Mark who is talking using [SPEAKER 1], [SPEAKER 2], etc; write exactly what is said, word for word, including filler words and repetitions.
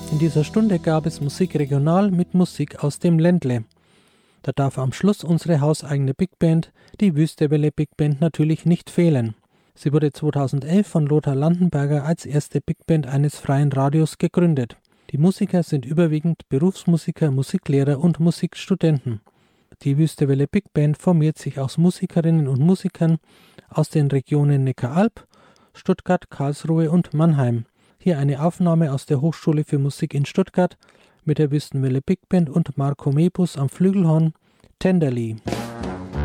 [SPEAKER 1] In dieser Stunde gab es Musik regional mit Musik aus dem Ländle. Da darf am Schluss unsere hauseigene Big Band, die Wüstewelle Big Band, natürlich nicht fehlen. Sie wurde zweitausendelf von Lothar Landenberger als erste Big Band eines freien Radios gegründet. Die Musiker sind überwiegend Berufsmusiker, Musiklehrer und Musikstudenten. Die Wüstewelle Big Band formiert sich aus Musikerinnen und Musikern aus den Regionen Neckaralb, Stuttgart, Karlsruhe und Mannheim. Hier eine Aufnahme aus der Hochschule für Musik in Stuttgart mit der Wüstenwelle Big Band und Marco Mebus am Flügelhorn, Tenderly.